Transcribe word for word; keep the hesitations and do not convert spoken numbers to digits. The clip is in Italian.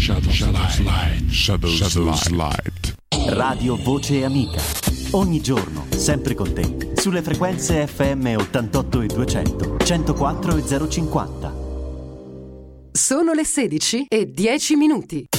Shadows, Shadows Light. Shadows, Shadows Light. Radio Voce Amica. Ogni giorno, sempre con te. Sulle frequenze F M ottantotto e duecento, centoquattro e zero cinquanta. Sono le sedici e dieci minuti.